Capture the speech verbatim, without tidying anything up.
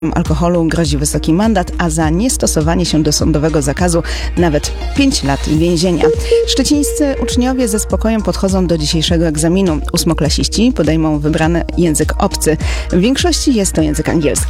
alkoholu grozi wysoki mandat, a za niestosowanie się do sądowego zakazu nawet pięć lat więzienia. Szczecińscy uczniowie ze spokojem podchodzą do dzisiejszego egzaminu. Ósmoklasiści podejmą wybrany język obcy. W większości jest to język angielski.